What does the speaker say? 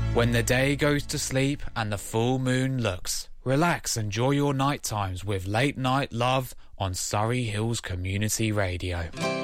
When the day goes to sleep and the full moon looks, relax, enjoy your night times with Late Night Love on Surrey Hills Community Radio.